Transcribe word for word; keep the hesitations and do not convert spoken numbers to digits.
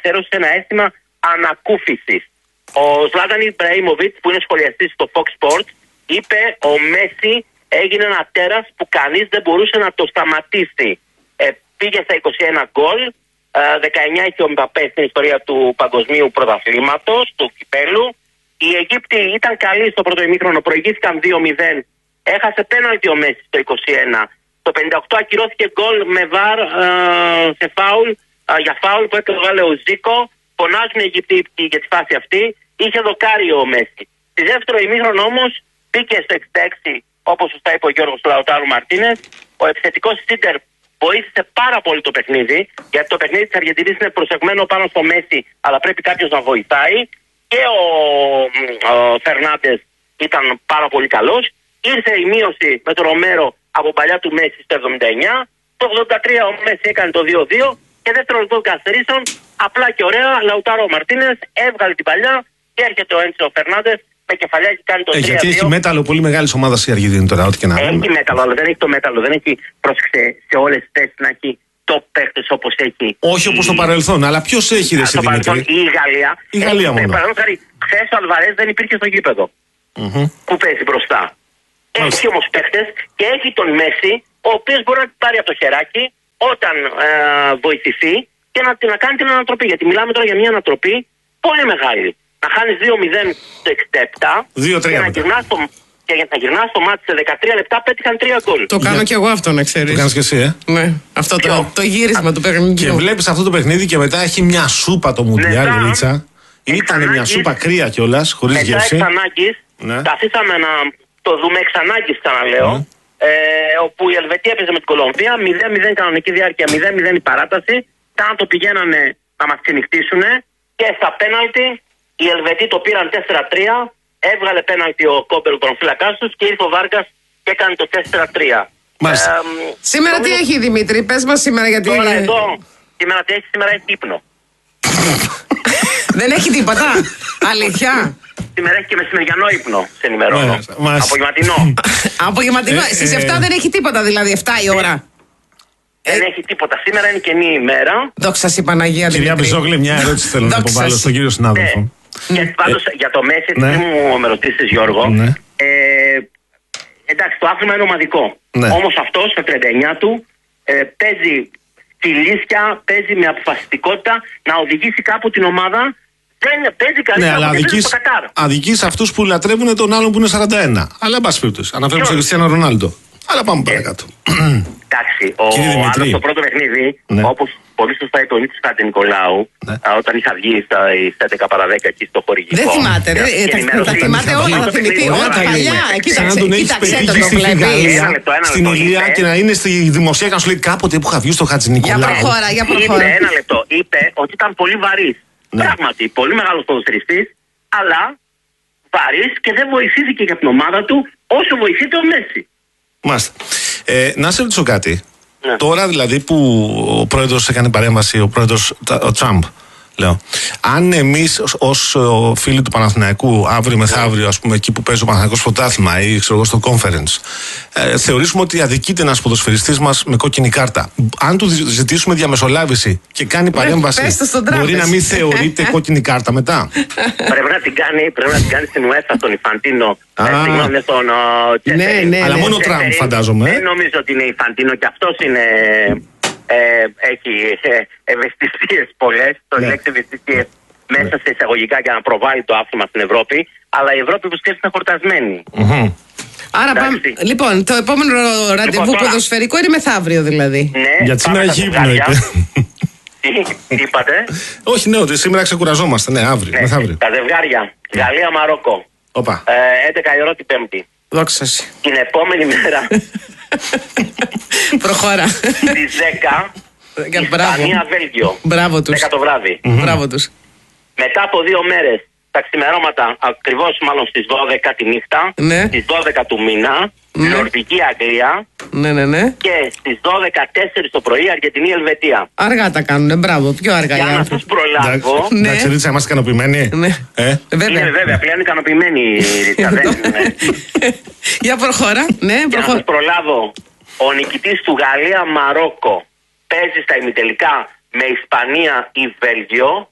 εξαίρωση ένα αίσθημα ανακούφισης. Ο Ζλάταν Ιμπραήμοβιτς, που είναι σχολιαστής στο Fox Sports, είπε ο Μέση έγινε ένα τέρας που κανείς δεν μπορούσε να το σταματήσει. Ε, πήγε στα είκοσι ένα γκολ, δεκαεννιά είχε ο Μπαπέ στην ιστορία του παγκοσμίου πρωταθλήματος, του κυπέλου. Οι Αιγύπτιοι ήταν καλοί στο πρώτο ημίχρονο, προηγήθηκαν δύο μηδέν. Έχασε πέναλτι ο Μέση στο είκοσι ένα. Το πενήντα οκτώ ακυρώθηκε γκολ με βαρ ε, σε φάουλ, ε, για φάουλ που έκανε ο Ζίκο. Φωνάζουν οι Αιγυπτίοι για τη φάση αυτή. Είχε δοκάρει ο Μέση. Στη δεύτερο ημίχρονο όμως μπήκε στο εξήντα έξι, όπως σωστά είπε ο Γιώργος Λαουτάρου Μαρτίνες. Ο επιθετικός Σίντερ βοήθησε πάρα πολύ το παιχνίδι, γιατί το παιχνίδι της Αργεντινής είναι προσεγμένο πάνω στο Μέση, αλλά πρέπει κάποιος να βοηθάει. Και ο, ο Φερνάντες ήταν πάρα πολύ καλός. Ήρθε η μείωση με τον Ρομέρο από παλιά του Μέση στο εβδομήντα εννιά. Το ογδόντα τρία ο Μέση έκανε το δύο δύο. Και δεύτερο λεπτό καθαρίσεων, απλά και ωραία, Λαουτάρο Μαρτίνες έβγαλε την παλιά και έρχεται ο Έντσο Φερνάντες με κεφαλιά και κάνει το τρία δύο. Ε, γιατί έχει μέταλλο πολύ μεγάλη ομάδα η Αργεντινή τώρα, ό,τι και να έχει μέταλλο, αλλά δεν έχει το μέταλλο. Δεν έχει, πρόσεξε, σε όλες τις θέσεις να έχει top παίχτες όπως έχει. Όχι όπως στο παρελθόν, αλλά ποιος έχει ρε Δημήτρη? Η Γαλλία. Η Γαλλία μόνο. Παραδείγματος χάρη, χθες ο Αλβαρές δεν υπήρχε στο γήπεδο. Mm-hmm. Που παίζει μπροστά. Έχει όμως παίχτες και έχει τον Μέση, ο οποίος μπορεί να την πάρει από το χεράκι όταν ε, βοηθηθεί και να, να κάνει την ανατροπή. Γιατί μιλάμε τώρα για μια ανατροπή πολύ μεγάλη. Να χάνεις δύο μηδέν στο εξήντα επτά και να γυρνάς το, και να γυρνάς το μάτι σε δεκατρία λεπτά πέτυχαν τρία γκολ. Το κάνω για... και εγώ αυτό, να ξέρεις. Το κάνεις και εσύ, ε? Ναι, αυτό το, το γύρισμα Α, του παιχνιδιού. Και βλέπεις αυτό το παιχνίδι και μετά έχει μια σούπα το Μουντιάλ, η Ρίτσα. Ήταν μια σούπα κρύα κιόλας, χωρίς μετά γεύση. Μετά εξ ανάγκης, ναι. τα αφήσαμε να το δούμε εξ ανάγκης, ξαναλέω. Ναι. Ε, όπου η Ελβετία έπαιζε με την Κολομβία, μηδέν μηδέν κανονική διάρκεια, μηδέν μηδέν η παράταση. Σαν το πηγαίνανε να μας ξενυχτήσουν και στα πέναλτι οι Ελβετοί το πήραν τέσσερα τρία. Έβγαλε πέναλτι ο Κόμπελ των φύλακάς τους και ήρθε ο Βάργκας και έκανε το τέσσερα τρία. Ε, σήμερα τι έχει Δημήτρη, πες μας σήμερα γιατί. Τώρα είναι... εδώ, σήμερα τι έχει, σήμερα έχει ύπνο. Δεν έχει τίποτα, αλήθεια. Σήμερα έχει και μεσημεριανό ύπνο, σε ενημερώνω. Απογευματινό. Απογευματινό, στις επτά δεν έχει τίποτα δηλαδή, επτά η ώρα. Δεν ε... έχει τίποτα. Σήμερα είναι καινή ημέρα. Δόξα σοι Παναγία. Κυρία Μπιζόγλη, μια ερώτηση θέλω να υποβάλω στον κύριο συνάδελφο. Ναι. Και πάντως ε... για το Μέση, επειδή ναι. μου με ρωτήσεις Γιώργο, ναι. ε... εντάξει, το άθλημα είναι ομαδικό. Ναι. Όμως αυτός στα τριάντα εννιά του ε, παίζει φιλίσια, παίζει με αποφασιστικότητα να οδηγήσει κάπου την ομάδα. Δεν παίζει καλύτερα ναι, από την Κατάρ. Αδικείς αυτούς που λατρεύουν τον άλλον που είναι σαράντα ένα. Αλλά εν πάση περιπτώσει, αναφέρουμε στον Κριστιάνο Ρονάλντο. Αλλά πάμε παρακάτω. Εντάξει, ο άλλος στο πρώτο παιχνίδι, ναι. όπως πολύ σωστά είπε ο Νίκος Χατζηνικολάου, ναι. όταν είχα βγει στα έντεκα παρά δέκα εκεί στο χορηγικό. Δεν θυμάται, ρε. Τα θυμάται όλα, θα θυμηθεί όλα τα παλιά. Σαν να τον έχεις πετύχει στη Γαλλία, στην Ηλία και να είναι στη δημοσία και να σου λέει κάποτε που είχα βγει στο Χατζηνικολάου. Για προχώρα, για προχώρα. Ένα λεπτό, είπε ότι ήταν πολύ βαρύς. Πράγματι, πολύ μεγάλος ποδοσφαιριστής, αλλά βαρύς και δεν βοηθήθηκε για την ομάδα του όσο βοηθείται ο Μέση. Μάλιστα. Ε, να σε ρωτήσω κάτι. Ναι. Τώρα δηλαδή που ο πρόεδρος έκανε παρέμβαση, ο πρόεδρος ο Τραμπ, λέω, αν εμείς ως φίλοι του Παναθηναϊκού αύριο μεθαύριο, ας πούμε, εκεί που παίζει ο Παναθηναϊκός πρωτάθλημα ή ξέρω εγώ στο conference, ε, θεωρήσουμε ότι αδικείται ένας ποδοσφαιριστής μας με κόκκινη κάρτα, αν του ζητήσουμε διαμεσολάβηση και κάνει παρέμβαση, μπορεί να μην θεωρείται κόκκινη κάρτα μετά? Πρέπει να την κάνει, πρέπει να την κάνει στην UEFA, στον Ιφαντίνο. Συγγνώμη, στον ναι, ναι, αλλά μόνο ο Τραμπ φαντάζομαι. Δεν νομίζω ότι είναι Ιφαντίνο και αυτός είναι. Ε, έχει ε, ευαισθησίες πολλές, το ναι. λέξη ευαισθησίες ναι. μέσα σε εισαγωγικά για να προβάλλει το άθλημα στην Ευρώπη, αλλά η Ευρώπη που σκέφτεται είναι χορτασμένη. Mm-hmm. Άρα πάμε, λοιπόν, το επόμενο ραντεβού λοιπόν, ποδοσφαιρικό είναι μεθαύριο δηλαδή. Ναι, για σήμερα έχει ύπνο, είπε. Τι, τι είπατε? Όχι, ναι, ότι σήμερα ξεκουραζόμαστε, ναι, αύριο, ναι, μεθαύριο. Τα ζευγάρια, Γαλλία-Μαρόκο. Ε, έντεκα η ώρα την Πέμπτη. Δόξα σοι. Την επόμενη μέρα. Προχώρα. Στις δέκα Ισπανία-Βέλγιο. Μπράβο τους. δέκα το βράδυ. Mm-hmm. Μπράβο τους. Μετά από δύο μέρες, τα ξημερώματα, ακριβώς μάλλον στις δώδεκα τη νύχτα, ναι. στις δώδεκα του μήνα, ναι. Νορβηγική Αγγλία. Ναι, ναι, ναι. Και στις δώδεκα τέσσερα το πρωί Αργεντινή-Ελβετία. Αργά τα κάνουνε, μπράβο, πιο αργά. Για να σας προλάβω. Ναι. Εντάξει, Ρίτσα, είμαστε ικανοποιημένοι. Ναι. Ε? Βέβαια. Είναι βέβαια, πλέον ικανοποιημένοι η Ρίτσα. Για προχώρα. Ναι, για να σας προλάβω, ο νικητής του Γαλλία-Μαρόκο παίζει στα ημιτελικά με Ισπανία ή Βέλγιο.